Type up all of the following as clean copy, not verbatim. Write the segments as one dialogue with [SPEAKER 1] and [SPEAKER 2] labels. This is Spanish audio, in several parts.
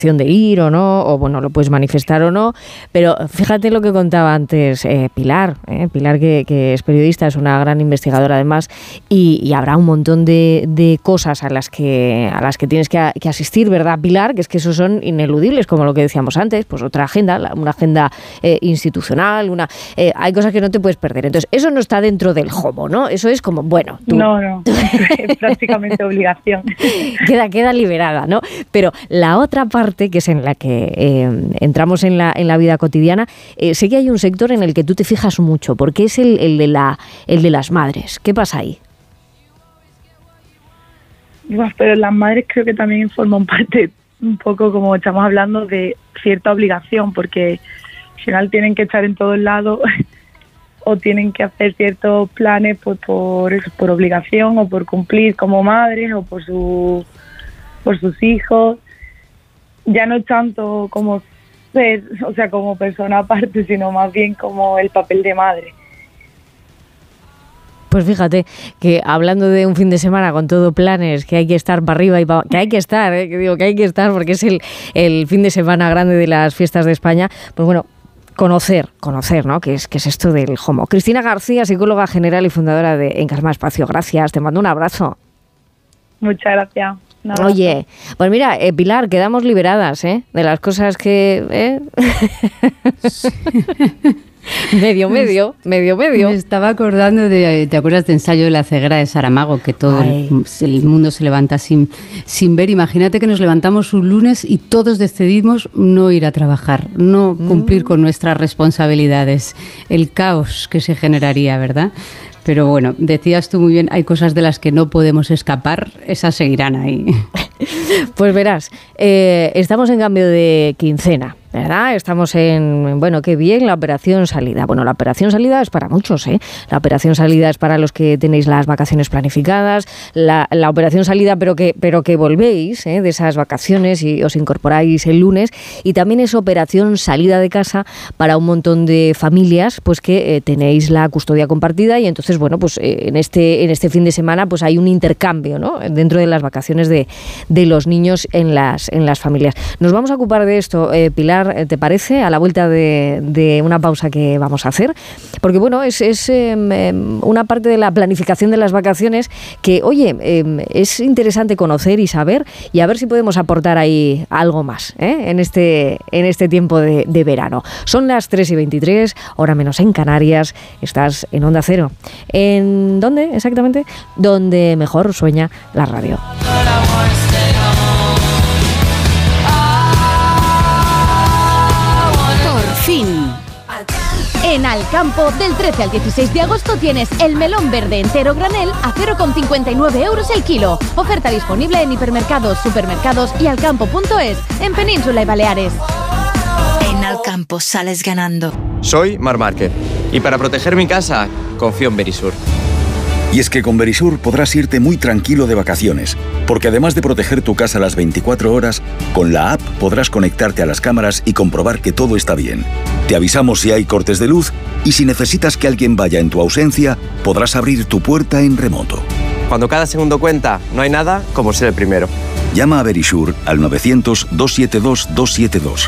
[SPEAKER 1] de ir o no, o bueno, lo puedes manifestar o no, pero fíjate lo que contaba antes Pilar, Pilar que es periodista, es una gran investigadora además, y habrá un montón de cosas a las que tienes que asistir, ¿verdad, Pilar? Que es que esos son ineludibles, como lo que decíamos antes, pues otra agenda, una agenda institucional, hay cosas que no te puedes perder. Entonces, eso no está dentro del JOMO, ¿no? Eso es como, bueno, tú...
[SPEAKER 2] No, es prácticamente obligación.
[SPEAKER 1] Queda liberada, ¿no? Pero la otra parte, que es en la que entramos en la vida cotidiana, sé que hay un sector en el que tú te fijas mucho, porque es el de las madres. ¿Qué pasa ahí?
[SPEAKER 2] Bueno, pero las madres creo que también forman parte, un poco como estamos hablando, de cierta obligación, porque al final tienen que estar en todos lados o tienen que hacer ciertos planes pues, por obligación o por cumplir como madres o por sus hijos. Ya no es tanto como ser, o sea, como persona aparte, sino más bien como el papel de madre.
[SPEAKER 1] Pues fíjate que hablando de un fin de semana con todo planes, que hay que estar para arriba y que hay que estar, que digo que hay que estar porque es el fin de semana grande de las fiestas de España, pues bueno, conocer, ¿no? ¿Qué es esto del JOMO? Cristina García, psicóloga general y fundadora de Encarma Espacio. Gracias, te mando un abrazo.
[SPEAKER 2] Muchas gracias.
[SPEAKER 1] Oye, pues mira, Pilar, quedamos liberadas, de las cosas que... Medio.
[SPEAKER 3] Me estaba acordando ¿te acuerdas del ensayo de la ceguera de Saramago? Que todo el mundo se levanta sin ver. Imagínate que nos levantamos un lunes y todos decidimos no ir a trabajar, no cumplir con nuestras responsabilidades. El caos que se generaría, ¿verdad? Pero bueno, decías tú muy bien, hay cosas de las que no podemos escapar, esas seguirán ahí.
[SPEAKER 1] Pues verás, estamos en cambio de quincena, ¿verdad? Estamos en, bueno, qué bien, la operación salida. Bueno, la operación salida es para muchos, ¿eh? La operación salida es para los que tenéis las vacaciones planificadas, la operación salida pero que volvéis de esas vacaciones y os incorporáis el lunes, y también es operación salida de casa para un montón de familias pues que tenéis la custodia compartida, y entonces, bueno, pues en este fin de semana pues hay un intercambio, ¿no? Dentro de las vacaciones de los niños en las familias. Nos vamos a ocupar de esto, Pilar, ¿te parece? A la vuelta de una pausa que vamos a hacer, porque bueno, es una parte de la planificación de las vacaciones que, oye, es interesante conocer y saber, y a ver si podemos aportar ahí algo más en este tiempo de verano. Son las 3:23, hora menos en Canarias. Estás en Onda Cero. ¿En dónde exactamente? Donde mejor sueña la radio.
[SPEAKER 4] En Alcampo, del 13 al 16 de agosto tienes el melón verde entero granel a 0,59 euros el kilo. Oferta disponible en hipermercados, supermercados y alcampo.es, en Península y Baleares.
[SPEAKER 5] En Alcampo sales ganando.
[SPEAKER 6] Soy Marc Márquez y para proteger mi casa confío en Verisur.
[SPEAKER 7] Y es que con Verisur podrás irte muy tranquilo de vacaciones, porque además de proteger tu casa las 24 horas, con la app podrás conectarte a las cámaras y comprobar que todo está bien. Te avisamos si hay cortes de luz, y si necesitas que alguien vaya en tu ausencia, podrás abrir tu puerta en remoto.
[SPEAKER 6] Cuando cada segundo cuenta, no hay nada como ser el primero.
[SPEAKER 7] Llama a Verisur al 900-272-272.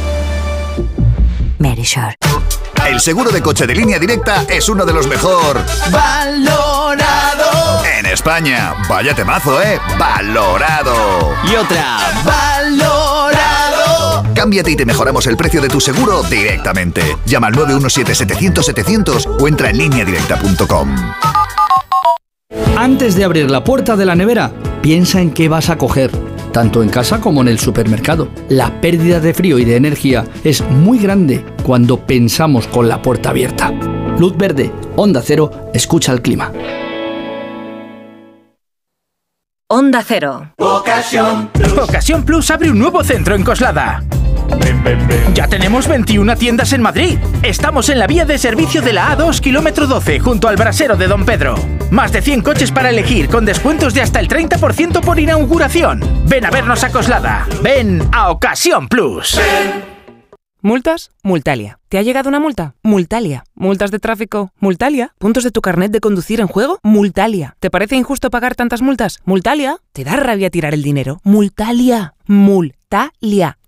[SPEAKER 5] Verisur.
[SPEAKER 8] El seguro de coche de Línea Directa es uno de los mejor valorado en España. Vaya temazo, ¿eh? Valorado.
[SPEAKER 6] Y otra.
[SPEAKER 8] Valorado. Cámbiate y te mejoramos el precio de tu seguro directamente. Llama al 917-700-700 o entra en lineadirecta.com.
[SPEAKER 9] Antes de abrir la puerta de la nevera, piensa en qué vas a coger, tanto en casa como en el supermercado. La pérdida de frío y de energía es muy grande cuando pensamos con la puerta abierta. Luz verde, Onda Cero, escucha el clima.
[SPEAKER 5] Onda Cero.
[SPEAKER 10] Ocasión Plus abre un nuevo centro en Coslada. Ya tenemos 21 tiendas en Madrid. Estamos en la vía de servicio de la A2, kilómetro 12, junto al brasero de Don Pedro. Más de 100 coches para elegir, con descuentos de hasta el 30% por inauguración. Ven a vernos a Coslada. Ven a Ocasión Plus.
[SPEAKER 11] ¿Multas? Multalia. ¿Te ha llegado una multa? Multalia. ¿Multas de tráfico? Multalia. ¿Puntos de tu carnet de conducir en juego? Multalia. ¿Te parece injusto pagar tantas multas? Multalia. ¿Te da rabia tirar el dinero? Multalia. Multalia. Multalia.